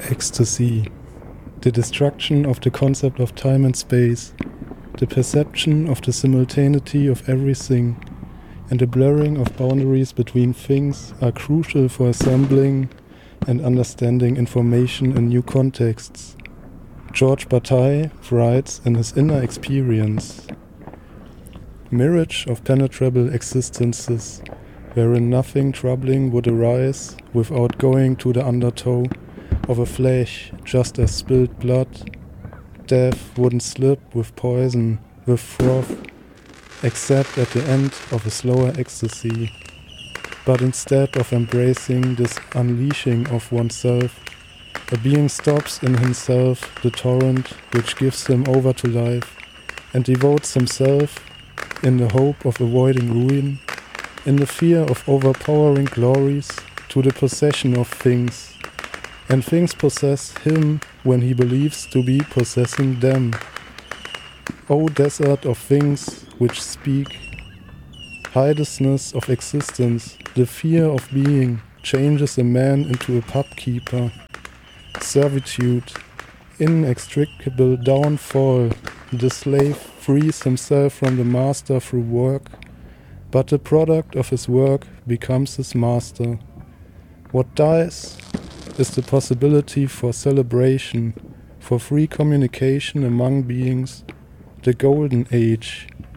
ecstasy, the destruction of the concept of time and space, the perception of the simultaneity of everything, and the blurring of boundaries between things are crucial for assembling and understanding information in new contexts. George Bataille writes in his Inner Experience, "Mirage of penetrable existences, wherein nothing troubling would arise without going to the undertow of a flesh, just as spilled blood. Death wouldn't slip with poison, with froth, except at the end of a slower ecstasy. But instead of embracing this unleashing of oneself, a being stops in himself the torrent which gives him over to life, and devotes himself, in the hope of avoiding ruin, in the fear of overpowering glories, to the possession of things, and things possess him when he believes to be possessing them. O desert of things which speak, hideousness of existence, the fear of being changes a man into a pubkeeper. Servitude, inextricable downfall, the slave frees himself from the master through work, but the product of his work becomes his master. What dies is the possibility for celebration, for free communication among beings, the golden age,